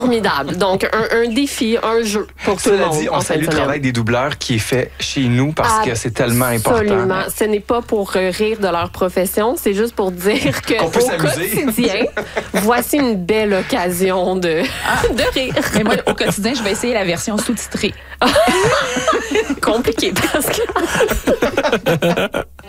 Formidable. Donc, un défi, un jeu pour tout le Cela monde. dit, on salue le travail des doubleurs qui est fait chez nous parce que c'est tellement important. Absolument. Ce n'est pas pour rire de leur profession, c'est juste pour dire que Qu'on peut au s'amuser. quotidien, voici une belle occasion de rire. Mais moi, au quotidien, je vais essayer la version sous-titrée. Compliqué, parce que...